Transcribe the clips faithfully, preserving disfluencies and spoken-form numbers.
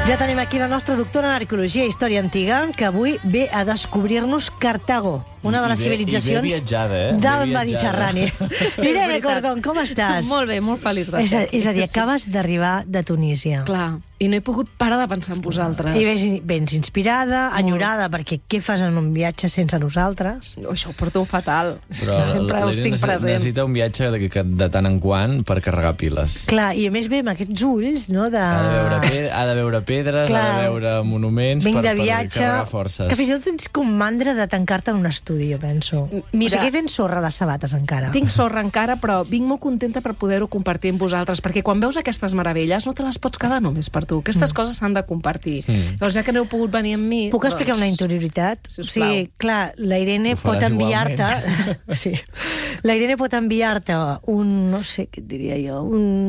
Ja tenim aquí la nostra doctora en arqueologia i història antiga, que avui ve a descobrir-nos Cartago, una de les I bé, civilitzacions i bé viatjada, eh? del Bé Mediterrani. Irene Cordón, com estàs? Molt bé, molt feliç de És a, ser aquí. és a dir, acabes d'arribar de Tunísia. Clar, i no he pogut parar de pensar en vosaltres. I vens, vens inspirada, enyorada, perquè què fas en un viatge sense nosaltres? Oh, això ho porto fatal. Però Sempre us tinc present. Necessita un viatge de, de tant en quant per carregar piles. Clar, i a més ve amb aquests ulls, no? De... Ha de veure, pe ha de veure pedres, Clar. ha de veure monuments Vinc per, de per viatge, carregar forces. que fins i tot tens com mandra de tancar-te en un estudi, jo penso. Mira, o sigui, tens sorra de sabates encara. Tinc sorra encara, però vinc molt contenta per poder-ho compartir amb vosaltres, perquè quan veus aquestes meravelles no te les pots quedar només per tu. Aquestes mm. coses s'han de compartir. Mm. Llavors, ja que no heu pogut venir amb mi... Puc explicar doncs... una interioritat? Sisplau. O sigui, clar, la Irene Ho pot faràs enviar-te... sí. La Irene pot enviar-te un, no sé què et diria jo,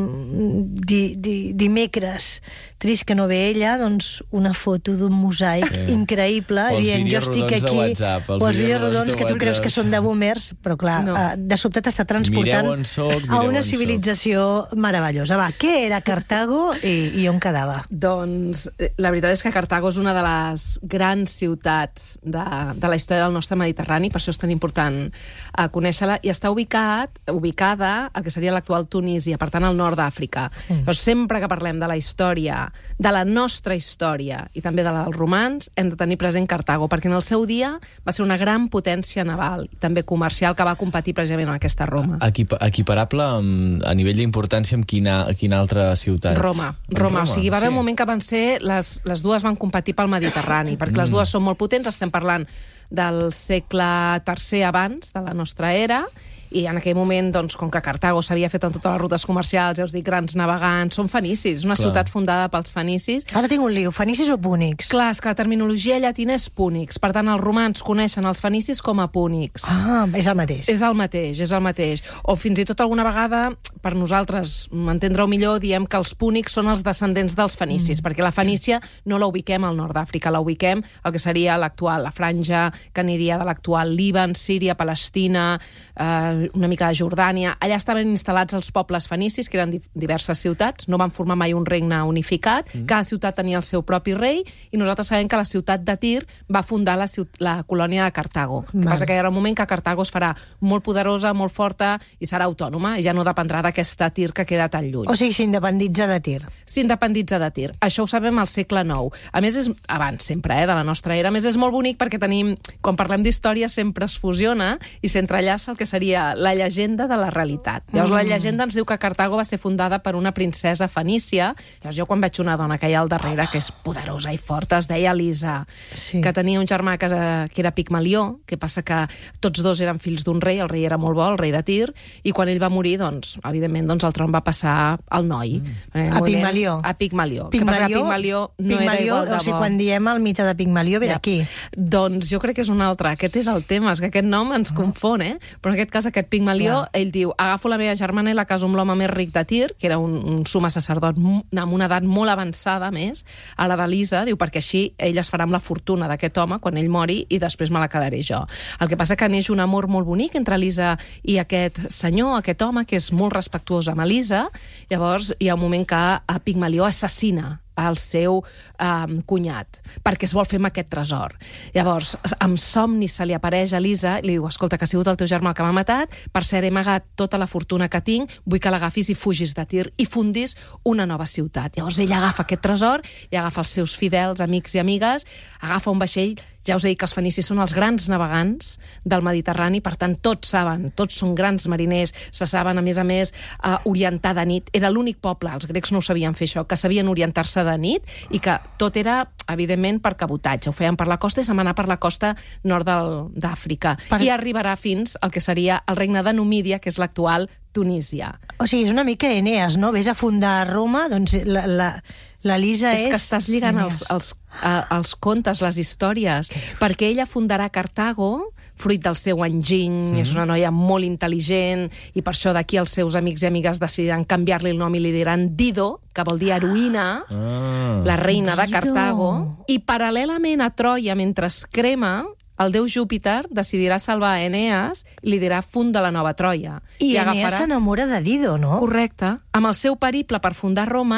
un di, di, dimecres trist que no ve ella, doncs una foto d'un mosaic sí. increïble, o els dient jo estic aquí... de WhatsApp, els o els vídeos videorodons que tu WhatsApp. creus que són de boomers, però clar, No. no. de sobte t'està transportant Mireu on soc, a mireu una on civilització meravellosa. Va, què era Cartago i, i on quedava? Doncs eh, la veritat és que Cartago és una de les grans ciutats de, de la història del nostre Mediterrani, per això és tan important uh, conèixer-la, i està ubicat, ubicada al que seria l'actual Tunísia, per tant al nord d'Àfrica. Mm. Llavors, sempre que parlem de la història, de la nostra història i també de la dels romans, hem de tenir present Cartago, perquè en el seu dia va ser una gran potència naval i també comercial que va competir precisament en aquesta Roma. Equip equiparable amb, a nivell d'importància amb quina, quina altra ciutat? Roma, Amb Roma. O sigui, va haver sí. un moment que van ser... Les, les dues van competir pel Mediterrani, perquè Mm. les dues són molt potents. Estem parlant del segle tercer abans de la nostra era, i en aquell moment, doncs, com que Cartago s'havia fet en totes les rutes comercials, ja us dic, grans navegants, són fenicis, una Clar. ciutat fundada pels fenicis. Ara tinc un lío, fenicis o púnics? Clar, és que la terminologia llatina és púnics, per tant, els romans coneixen els fenicis com a púnics. Ah, és el mateix. És el mateix, és el mateix. O fins i tot alguna vegada, per nosaltres entendre-ho millor, diem que els púnics són els descendents dels fenicis, mm. perquè la Fenícia no la ubiquem al nord d'Àfrica, la ubiquem al que seria l'actual, la franja que aniria de l'actual Líban, Síria, Palestina, eh, una mica de Jordània. Allà estaven instal·lats els pobles fenicis, que eren diverses ciutats, no van formar mai un regne unificat, mm. cada ciutat tenia el seu propi rei, i nosaltres sabem que la ciutat de Tir va fundar la, la colònia de Cartago. El que passa que hi haurà un moment que Cartago es farà molt poderosa, molt forta, i serà autònoma, i ja no dependrà d'aquesta Tir que queda tan lluny. O sigui, s'independitza de Tir. S'independitza de Tir. Això ho sabem al segle nou. A més, és abans sempre, eh, de la nostra era. A més, és molt bonic perquè tenim, quan parlem d'història, sempre es fusiona i s'entrellaça el que seria la llegenda de la realitat. Llavors, mm. la llegenda ens diu que Cartago va ser fundada per una princesa fenícia. Llavors, jo quan veig una dona que hi ha al darrere, que és poderosa i forta, es deia Elisa, Sí. que tenia un germà que, que era Pigmalió, que passa que tots dos eren fills d'un rei, el rei era molt bo, el rei de Tir, i quan ell va morir, doncs, evidentment, doncs, el tron va passar al noi. Mm. A Pigmalió. A Pigmalió. Pigmalió, Que passa que Pigmalió no Pigmalió, era igual de bo. O sigui, quan diem el mite de Pigmalió, ve Ja. d'aquí. Doncs jo crec que és un altre. Aquest és el tema, és que aquest nom ens confon, eh? Però en aquest cas, aquest Pigmalió, Clar. ell diu, agafo la meva germana i la caso amb l'home més ric de Tir, que era un, un suma sacerdot amb una edat molt avançada, més, a la d'Elisa, diu, perquè així ell es farà amb la fortuna d'aquest home quan ell mori i després me la quedaré jo. El que passa que neix un amor molt bonic entre Elisa i aquest senyor, aquest home, que és molt respectuós amb Elisa. Llavors hi ha un moment que a Pigmalió assassina el seu um, cunyat, perquè es vol fer amb aquest tresor. Llavors, amb somni se li apareix a Elisa i li diu, escolta, que ha sigut el teu germà el que m'ha matat, per cert, he amagat tota la fortuna que tinc, vull que l'agafis i fugis de Tir i fundis una nova ciutat. Llavors ell agafa aquest tresor i agafa els seus fidels, amics i amigues, agafa un vaixell. Ja us he dit que els fenicis són els grans navegants del Mediterrani, per tant, tots saben, tots són grans mariners, se saben, a més a més, uh, orientar de nit. Era l'únic poble, els grecs no ho sabien fer això, que sabien orientar-se de nit i que tot era, evidentment, per cabotatge. Ho feien per la costa i se'n va anar per la costa nord d'Àfrica. Per... I arribarà fins al que seria el regne de Numídia, que és l'actual Tunísia. O sigui, és una mica Eneas, no? Ves a fundar Roma, doncs la, la, la Lisa és... És que estàs lligant els, els, uh, els contes, les històries, perquè ella fundarà Cartago, fruit del seu enginy, mm. és una noia molt intel·ligent, i per això d'aquí els seus amics i amigues decidiran canviar-li el nom i li diran Dido, que vol dir heroïna, Ah. la reina de Dido. Cartago, i paral·lelament a Troia, mentre es crema, el déu Júpiter decidirà salvar a Eneas i li dirà funda la nova Troia. I, I agafarà... Eneas s'enamora de Dido, no? Correcte. Amb el seu periple per fundar Roma,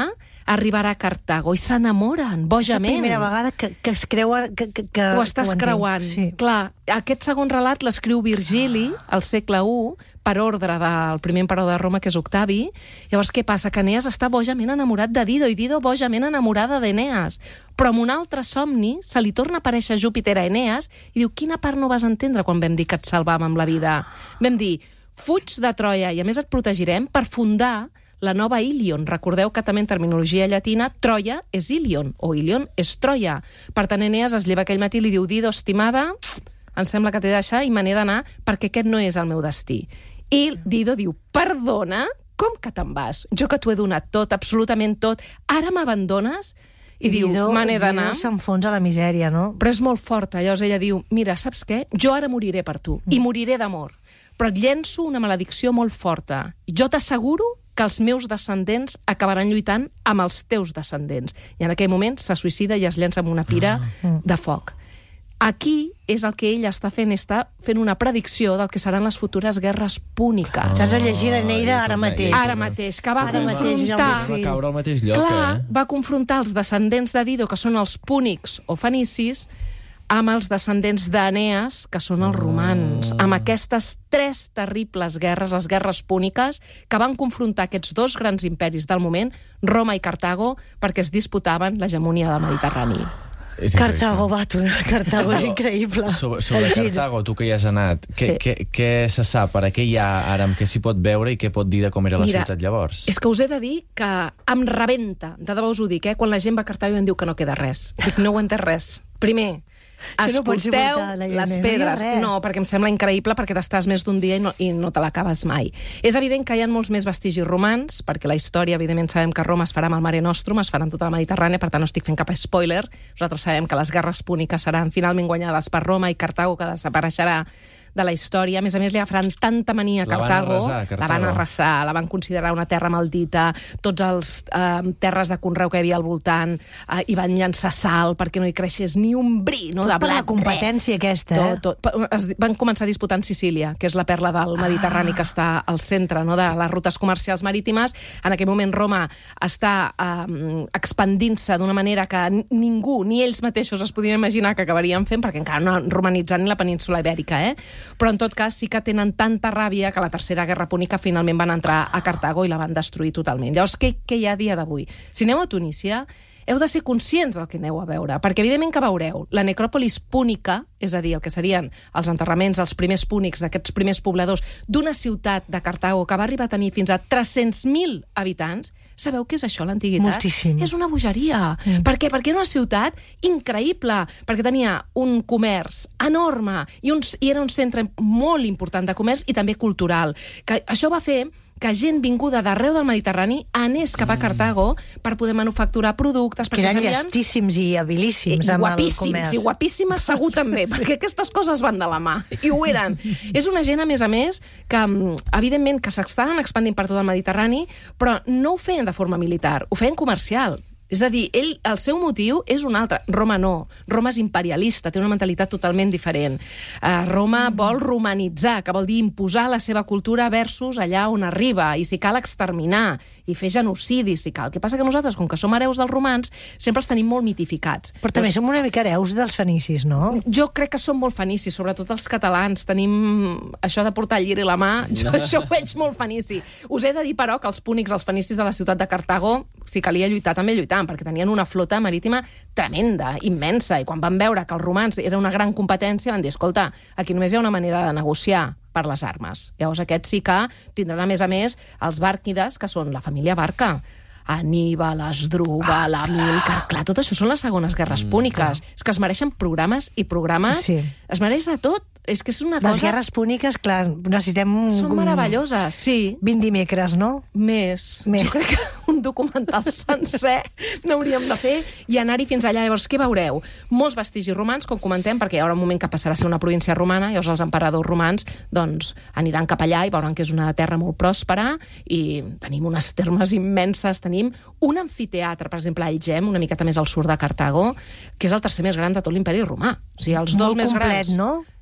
arribarà a Cartago i s'enamoren, bojament. És la primera vegada que, que es creuen... Que, que, que ho estàs ho creuant. Sí. Clar, aquest segon relat l'escriu Virgili al segle u per ordre del primer emperador de Roma, que és Octavi. Llavors, què passa? Que Eneas està bojament enamorat de Dido i Dido bojament enamorada d'Eneas. Però en un altre somni se li torna a aparèixer Júpiter a Eneas i diu, quina part no vas entendre quan vam dir que et salvàvem amb la vida? Vam dir, fuig de Troia i a més et protegirem per fundar la nova Ilion. Recordeu que també en terminologia llatina Troia és Ilion, o Ilion és Troia. Per tant, Eneas es lleva aquell matí i li diu, Dido, estimada, em sembla que t'he de deixar i me n'he d'anar perquè aquest no és el meu destí. I Dido diu, perdona, com que te'n vas? Jo que t'ho he donat tot, absolutament tot, ara m'abandones? I, I diu, me n'he d'anar. Dido s'enfonsa a la misèria, no? Però és molt forta. Llavors ella diu, mira, saps què? Jo ara moriré per tu, mm. i moriré d'amor. Però et llenço una maledicció molt forta. Jo t'asseguro que els meus descendents acabaran lluitant amb els teus descendents. I en aquell moment se suïcida i es llença amb una pira ah. de foc. Aquí és el que ell està fent, està fent una predicció del que seran les futures guerres púniques. Oh, T'has de llegir l'Eneida ara mateix. Ara mateix, que va ara confrontar... Va caure al mateix lloc, clar, eh? va confrontar els descendents de Dido, que són els púnics o fenicis, amb els descendents d'Eneas, que són els romans, oh. amb aquestes tres terribles guerres, les guerres púniques, que van confrontar aquests dos grans imperis del moment, Roma i Cartago, perquè es disputaven l'hegemonia del Mediterrani. Cartago, va, tornar a Cartago, és increïble. Sobre, sobre Cartago, tu que hi has anat, què, sí. què, què se sap? Per a què hi ha ara? Què s'hi pot veure i què pot dir de com era la Mira, ciutat llavors? És que us he de dir que em rebenta, de debò us ho dic, eh? Quan la gent va a Cartago i em diu que no queda res. Dic, no ho he entès res. Primer, escolteu no les pedres. No, perquè em sembla increïble, perquè t'estàs més d'un dia i no, i no te l'acabes mai. És evident que hi ha molts més vestigis romans, perquè la història, evidentment, sabem que Roma es farà amb el Mare Nostrum, es farà amb tota la Mediterrània, per tant no estic fent cap spoiler. Nosaltres sabem que les guerres púniques seran finalment guanyades per Roma i Cartago, que desapareixerà de la història. A més a més, li agafaran tanta mania a Cartago, la van arrasar, la van arrasar, la van considerar una terra maldita, tots els eh, terres de conreu que hi havia al voltant eh, hi van llançar sal perquè no hi creixés ni un bri, no, tot de blat. Per la competència res. Aquesta, eh? Tot, tot. Es van començar disputant Sicília, que és la perla del Mediterrani ah. que està al centre, no, de les rutes comercials marítimes. En aquell moment Roma està eh, expandint-se d'una manera que ningú, ni ells mateixos es podien imaginar que acabarien fent, perquè encara no han romanitzat ni la península ibèrica, eh? Però en tot cas sí que tenen tanta ràbia que la Tercera Guerra Púnica finalment van entrar a Cartago i la van destruir totalment. Llavors, què, què hi ha a dia d'avui? Si aneu a Tunísia, heu de ser conscients del que aneu a veure, perquè evidentment que veureu la necròpolis púnica, és a dir, el que serien els enterraments, els primers púnics d'aquests primers pobladors d'una ciutat de Cartago que va arribar a tenir fins a tres-cents mil habitants. Sabeu què és això, l'antiguitat? Moltíssim. És una bogeria. Mm. Per què? Perquè era una ciutat increïble, perquè tenia un comerç enorme i, un, i era un centre molt important de comerç i també cultural. Que això va fer que gent vinguda d'arreu del Mediterrani anés cap a Cartago per poder manufacturar productes. Que eren llestíssims i habilíssims amb el comerç. I guapíssimes segur també, perquè aquestes coses van de la mà. I ho eren. És una gent, a més a més, que evidentment que s'estan expandint per tot el Mediterrani, però no ho feien de forma militar, ho feien comercial. És a dir, ell, el seu motiu és un altre. Roma no. Roma és imperialista, té una mentalitat totalment diferent. Uh, Roma vol romanitzar, que vol dir imposar la seva cultura versus allà on arriba, i si cal exterminar, i fer genocidi, si cal. El que passa que nosaltres, com que som hereus dels romans, sempre els tenim molt mitificats. Però també som una mica hereus dels fenicis, no? Jo crec que som molt fenicis, sobretot els catalans. Tenim això de portar el lliri a la mà, jo no. Això ho veig molt fenici. Us he de dir, però, que els púnics, els fenicis de la ciutat de Cartago, si calia lluitar, també lluitaven, perquè tenien una flota marítima tremenda, immensa, i quan van veure que els romans era una gran competència, van dir, escolta, aquí només hi ha una manera de negociar per les armes. Llavors aquests sí que tindran, a més a més, els bàrquides, que són la família Barca. Aníbal, Asdrúbal, ah, Amílcar... Clar, tot això són les segones guerres púniques. Mm, és que es mereixen programes i programes... Sí. Es mereix de tot. És que és una cosa... Les guerres púniques, clar, necessitem... Són meravelloses, sí. vint dimecres, no? Més. Més. Jo crec que un documental sencer n'hauríem de fer i anar-hi fins allà. Llavors, què veureu? Molts vestigis romans, com comentem, perquè hi haurà un moment que passarà a ser una província romana, llavors els emperadors romans doncs, aniran cap allà i veuran que és una terra molt pròspera i tenim unes termes immenses, tenim un amfiteatre, per exemple, a Algem, una miqueta més al sud de Cartago, que és el tercer més gran de tot l'imperi romà. O sigui, els dos molt més complet, grans... no?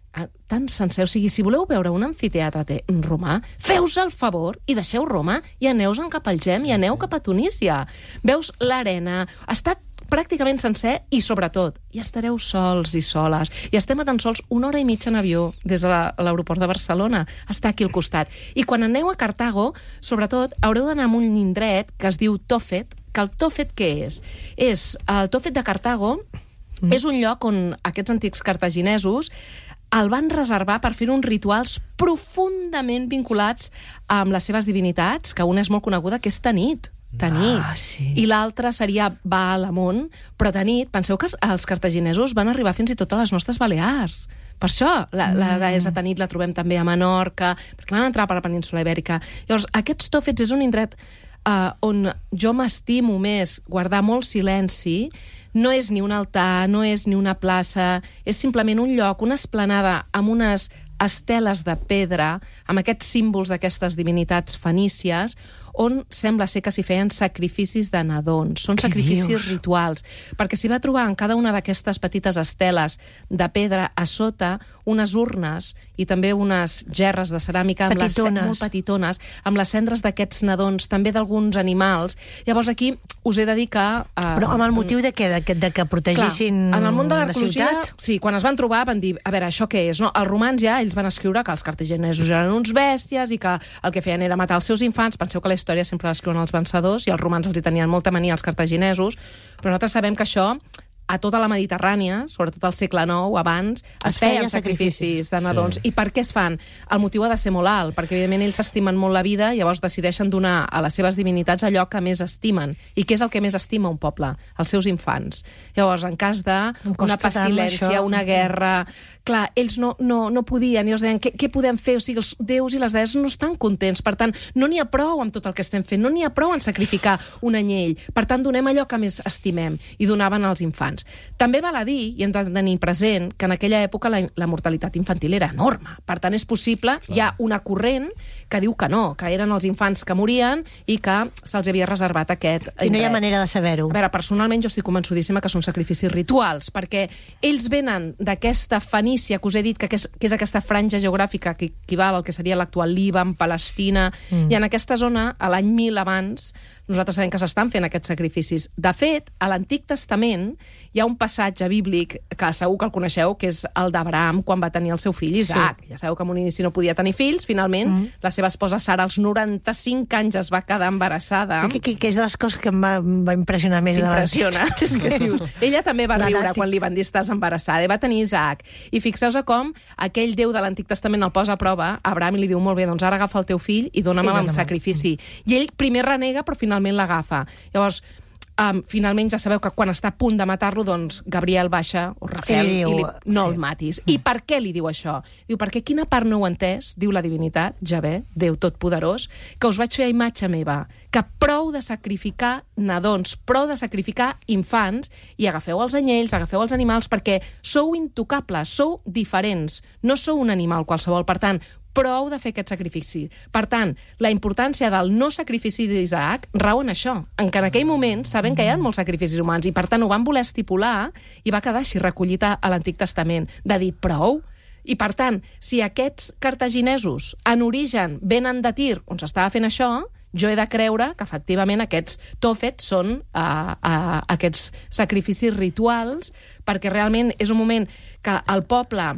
tan sencer. O sigui, si voleu veure un amfiteatre romà, feu-vos el favor i deixeu Roma i aneu-se'n cap al Gem i aneu cap a Tunísia. Veus l'arena, està pràcticament sencer i, sobretot, ja estareu sols i soles. I estem a tan sols una hora i mitja en avió des de l'aeroport de Barcelona. Està aquí al costat. I quan aneu a Cartago, sobretot, haureu d'anar a un indret que es diu Tofet, que el Tofet què és? És el Tofet de Cartago, mm. és un lloc on aquests antics cartaginesos el van reservar per fer uns rituals profundament vinculats amb les seves divinitats, que una és molt coneguda, que és Tanit. Tanit. Ah, sí. I l'altra seria Baal Amon, però Tanit, penseu que els cartaginesos van arribar fins i tot a les nostres Balears. Per això la, la deessa Tanit la trobem també a Menorca, perquè van entrar per la península Ibèrica. Llavors, aquests Tòfets és un indret uh, on jo m'estimo més guardar molt silenci. No és ni un altar, no és ni una plaça, és simplement un lloc, una esplanada amb unes esteles de pedra, amb aquests símbols d'aquestes divinitats fenícies, on sembla ser que s'hi feien sacrificis de nadons. Són sacrificis rituals, perquè s'hi va trobar en cada una d'aquestes petites esteles de pedra a sota unes urnes i també unes gerres de ceràmica amb les, molt petitones, amb les cendres d'aquests nadons, també d'alguns animals. Llavors aquí us he de dir que... Uh, Però amb el motiu de què? De que, de que protegissin clar, en el món de la l'arqueologia, ciutat? Sí, quan es van trobar van dir, a veure, això què és? No? Els romans ja, ells van escriure que els cartaginesos eren uns bèsties i que el que feien era matar els seus infants. Penseu que la història sempre l'escriuen els vencedors i els romans els hi tenien molta mania als cartaginesos, però nosaltres sabem que això a tota la Mediterrània, sobretot al segle nou, abans, es, es feien sacrificis, sacrificis de nadons. Sí. I per què es fan? El motiu ha de ser molt alt, perquè evidentment ells estimen molt la vida i llavors decideixen donar a les seves divinitats allò que més estimen. I què és el que més estima un poble? Els seus infants. Llavors, en cas d'una pestilència, una guerra... Clar, ells no, no, no podien, i els deien, què, què podem fer? O sigui, els déus i les dees no estan contents, per tant, no n'hi ha prou amb tot el que estem fent, no n'hi ha prou en sacrificar un anyell, per tant, donem allò que més estimem, i donaven als infants. També val a dir, i hem de tenir present, que en aquella època la, la mortalitat infantil era enorme, per tant, és possible, clar, hi ha una corrent que diu que no, que eren els infants que morien i que se'ls havia reservat aquest... I no hi ha manera de saber-ho. A veure, personalment jo estic convençudíssima que són sacrificis rituals, perquè ells venen d'aquesta Fenícia, que us he dit que és, que és aquesta franja geogràfica que equival al que seria l'actual Líban, Palestina, mm. i en aquesta zona, a l'any mil abans, nosaltres sabem que s'estan fent aquests sacrificis. De fet, a l'Antic Testament hi ha un passatge bíblic que segur que el coneixeu, que és el d'Abraham quan va tenir el seu fill Isaac. Sí. Ja sabeu que en un inici no podia tenir fills, finalment mm. la seva esposa Sara als noranta-cinc anys es va quedar embarassada. Que, que, que és de les coses que em va, em va impressionar més. Impressiona. És que dius, ella també va riure quan li van dir estàs embarassada, i va tenir Isaac. I fixeu-vos a com aquell Déu de l'Antic Testament el posa a prova, Abraham li diu, molt bé, doncs ara agafa el teu fill i dóna-me'l en sacrifici. I ell primer renega, però finalment l'agafa. Llavors, um, finalment ja sabeu que quan està a punt de matar-lo, doncs Gabriel baixa, o Rafael, i, diu, i li, no sí. el matis. I per què li diu això? Diu, perquè quina part no ho ha entès, diu la divinitat, Javé, Déu totpoderós, que us vaig fer a imatge meva, que prou de sacrificar nadons, prou de sacrificar infants, i agafeu els anyells, agafeu els animals, perquè sou intocables, sou diferents, no sou un animal qualsevol. Per tant, prou de fer aquest sacrifici. Per tant, la importància del no sacrifici d'Isaac rau en això, en que en aquell moment saben que hi ha molts sacrificis humans i per tant ho van voler estipular i va quedar així recollit a l'Antic Testament, de dir prou. I per tant, si aquests cartaginesos en origen venen de Tir, on s'estava fent això, jo he de creure que efectivament aquests tòfets són uh, uh, aquests sacrificis rituals, perquè realment és un moment que el poble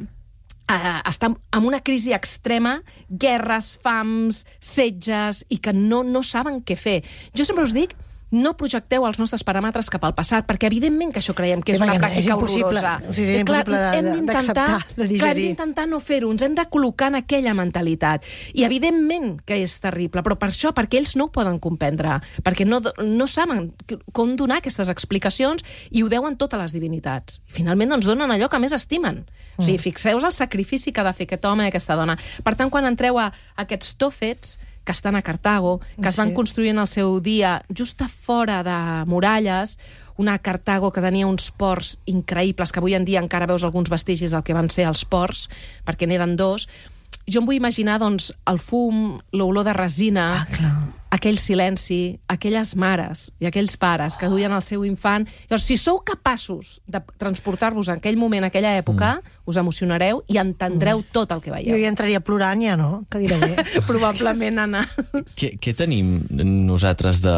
Uh, està en una crisi extrema, guerres, fams, setges, i que no, no saben què fer. Jo sempre us dic, no projecteu els nostres paràmetres cap al passat, perquè evidentment que això creiem que és sí, una pràctica és horrorosa. O sigui, és impossible d'acceptar, de digerir. Clar, hem d'intentar no fer-ho, ens hem de col·locar en aquella mentalitat. I evidentment que és terrible, però per això, perquè ells no ho poden comprendre, perquè no, no saben com donar aquestes explicacions i ho deuen totes les divinitats. I finalment doncs donen allò que més estimen. O sigui, fixeu-vos el sacrifici que ha de fer aquest home i aquesta dona. Per tant, quan entreu a aquests tòfets que estan a Cartago, que es van sí. construir en el seu dia just a fora de muralles, una Cartago que tenia uns ports increïbles, que avui en dia encara veus alguns vestigis del que van ser els ports, perquè n'eren dos. Jo em vull imaginar doncs, el fum, l'olor de resina, ah, clar. aquell silenci, aquelles mares i aquells pares que duien el seu infant. Llavors, si sou capaços de transportar-vos en aquell moment, en aquella època, mm. us emocionareu i entendreu mm. tot el que veieu. Jo ja entraria plorant, ja no, que diré bé. Probablement, Anna. Què, què tenim nosaltres de,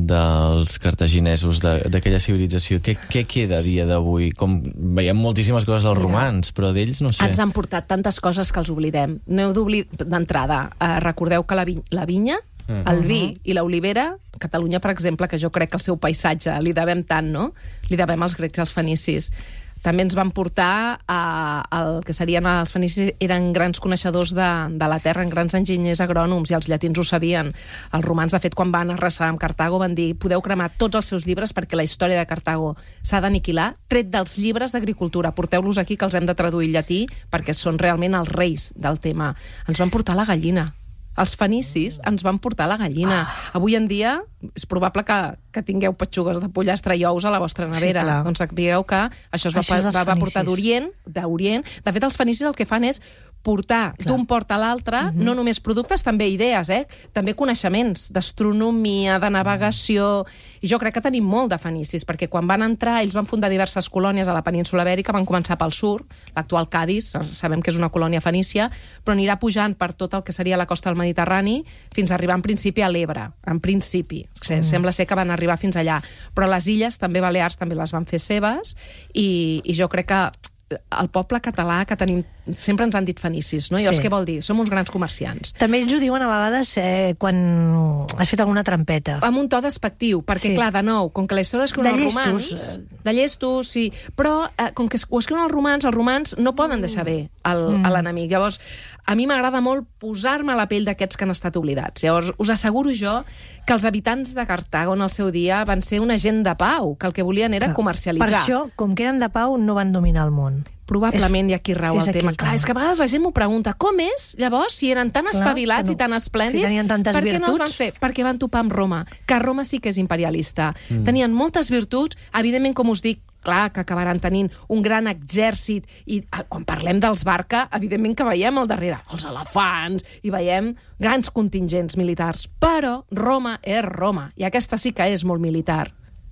dels cartaginesos, d'aquella civilització? Què, què queda a dia d'avui? Com veiem moltíssimes coses dels romans, però d'ells no sé. Ens han portat tantes coses que els oblidem. No heu d'oblidar, d'entrada, eh, recordeu que la, vi la vinya, uh-huh. el vi i l'olivera, Catalunya, per exemple, que jo crec que el seu paisatge li devem tant, no? Li devem als grecs i als fenicis. També ens van portar a, el que serien els fenicis, eren grans coneixedors de, de la terra, grans enginyers agrònoms, i els llatins ho sabien. Els romans, de fet, quan van arrasar amb Cartago, van dir: podeu cremar tots els seus llibres perquè la història de Cartago s'ha d'aniquilar, tret dels llibres d'agricultura. Porteu-los aquí, que els hem de traduir al llatí, perquè són realment els reis del tema. Ens van portar la gallina. Els fenicis ens van portar la gallina. Ah. Avui en dia és probable que, que tingueu petxugues de pollastre i ous a la vostra nevera. Sí, doncs sapigueu que això es va, això va, va portar d'Orient. d'Orient. De fet, els fenicis el que fan és portar d'un port a l'altre, uh-huh. no només productes, també idees, eh? També coneixements d'astronomia, de navegació. I jo crec que tenim molt de fenicis, perquè quan van entrar, ells van fundar diverses colònies a la península Ibèrica, van començar pel sud, l'actual Cadis, sabem que és una colònia fenícia, però anirà pujant per tot el que seria la costa del Mediterrani fins a arribar en principi a l'Ebre, en principi. Mm. Sembla ser que van arribar fins allà. Però les illes, també Balears, també les van fer seves, i, i jo crec que el poble català que tenim, sempre ens han dit fenicis, no? I llavors, sí. Què vol dir? Som uns grans comerciants. També ens ho diuen a vegades eh, quan has fet alguna trampeta. Amb un to despectiu, perquè, sí. clar, de nou, com que la història escriuen els romans... De llestos, sí. Però, eh, com que ho escriuen els romans, els romans no poden deixar bé mm. l'enemic. Llavors, a mi m'agrada molt posar-me a la pell d'aquests que han estat oblidats. Llavors, us asseguro jo que els habitants de Cartago en el seu dia van ser una gent de pau, que el que volien era clar. Comercialitzar. Per això, com que eren de pau, no van dominar el món. Probablement, és, i aquí rau el tema. Clar, és que a vegades la gent m'ho pregunta, com és, llavors, si eren tan espavilats no, i tan esplèndids, si tenien tantes per què virtuts? No es van fer? Perquè van topar amb Roma, que Roma sí que és imperialista. Mm. Tenien moltes virtuts, evidentment, com us dic, clar, que acabaran tenint un gran exèrcit, i quan parlem dels Barca, evidentment que veiem al darrere els elefants, i veiem grans contingents militars, però Roma és Roma, i aquesta sí que és molt militar.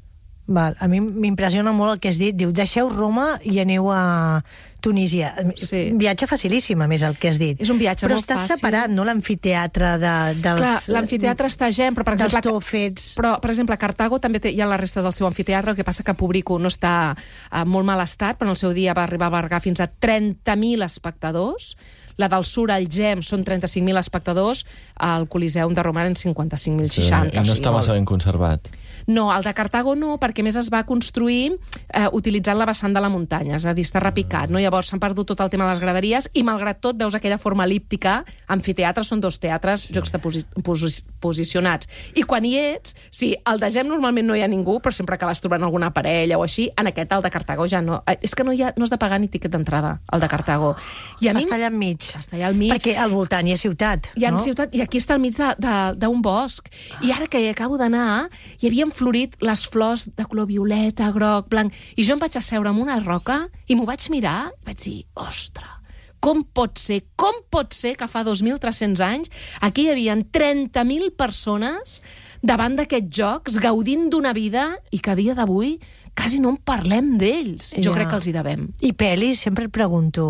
Val, a mi m'impressiona molt el que has dit. Diu, deixeu Roma i aneu a Tunísia. Sí. Un viatge facilíssim, a més, el que has dit. És un viatge però molt fàcil. Però està separat, no?, l'amfiteatre de, dels... Clar, l'amfiteatre està gent, però per exemple... Dels tòfets... Però, per exemple, a Cartago també té, hi ha les restes del seu amfiteatre, el que passa que Pobrico no està en molt mal estat, però en el seu dia va arribar a albergar fins a trenta mil espectadors. La del Sur, al Gem, són trenta-cinc mil espectadors, al Coliseum de Roma eren cinquanta-cinc mil seixanta. Sí, I no està massa ben conservat. No, el de Cartago no, perquè més es va construir eh, utilitzant la vessant de la muntanya, és a dir, està repicat, no? Llavors s'han perdut tot el tema de les graderies i, malgrat tot, veus aquella forma elíptica. Amfiteatres són dos teatres sí. juxtaposicionats. I quan hi ets, sí, al de Gem normalment no hi ha ningú, però sempre acabes trobant alguna parella o així. En aquest, el de Cartago, ja no. És que no, hi ha, no has de pagar ni tiquet d'entrada, el de Cartago. I a mi... Està allà enmig. Està allà al mig. Perquè al voltant hi ha ciutat, hi ha no? ciutat, i aquí està al mig d'un bosc. I ara que hi acabo d'anar, hi havien florit les flors de color violeta, groc, blanc, i jo em vaig asseure en una roca i m'ho vaig mirar i vaig dir, ostres, com pot ser, com pot ser que fa dos mil tres-cents anys aquí hi havia trenta mil persones davant d'aquests jocs, gaudint d'una vida, i que a dia d'avui quasi no en parlem d'ells. Jo ja. crec que els hi devem. I pel·lis, sempre et pregunto.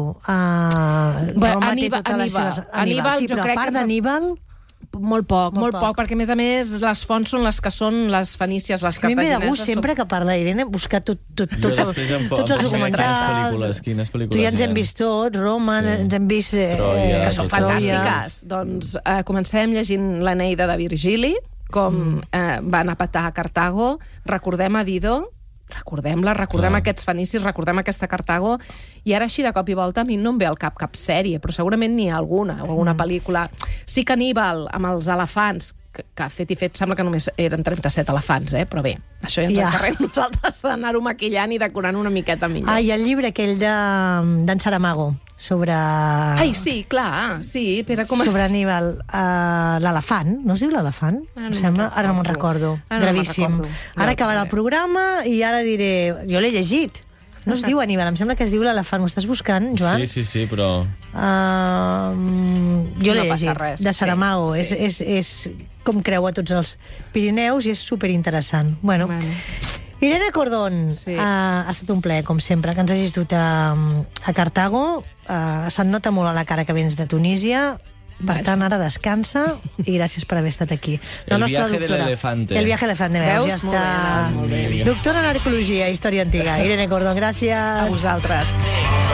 Uh, Bé, Roma Aníbal, té totes les seves... Aníbal, Aníbal sí, jo però crec a part que... d'Aníbal... Molt poc, molt, molt poc. poc, perquè a més a més les fonts són les que són les fenícies, les cartagineses. A mi m'he de gust sempre que parla Irene buscar tot, tot, tot el, tots els documentals. Pel·lícules, quines pel·lícules tu ja ens hem vist tots, Roma, sí. ens hem vist... Eh, Troia, que són fantàstiques. Doncs eh, comencem llegint l'Eneida de Virgili, com mm. eh, van a petar a Cartago, recordem a Dido, recordem-la, recordem Clar. aquests fenicis, recordem aquesta Cartago, i ara així de cop i volta a mi no em ve al cap cap sèrie, però segurament n'hi ha alguna, o alguna mm. pel·lícula. Sí que Aníbal, amb els elefants, que, que fet i fet sembla que només eren trenta-set elefants, eh? Però bé, això ja ens ja. encarreguem nosaltres d'anar-ho maquillant i decorant una miqueta millor. Ah, i el llibre aquell d'en Saramago, sobre... Ai, sí, clar, sí, però com... Sobre Aníbal, uh, l'elefant, no es diu l'elefant? Ara no sembla? Ara no me'n recordo. Ara Gravíssim. no ara acabarà el programa i ara diré... Jo l'he llegit. No es diu Aníbal, em sembla que es diu l'elefant. Ho estàs buscant, Joan? Sí, sí, sí, però... Uh, jo no l'he llegit, res. de Saramago. Sí, sí. És, és, és com creua tots els Pirineus, i és superinteressant. Bueno, Bueno. Irene Cordón, Sí. ha, ha estat un plaer, com sempre, que ens hagis dut a, a Cartago. Uh, se'n nota molt a la cara que vens de Tunísia. Per Vaja. tant, ara descansa i gràcies per haver estat aquí. El viaje del elefante. El viaje del elefante, veus, Veus? ja Molt bé, està. molt bé. Doctora en Arqueologia, Història Antiga. Irene Cordón, gràcies. A vosaltres.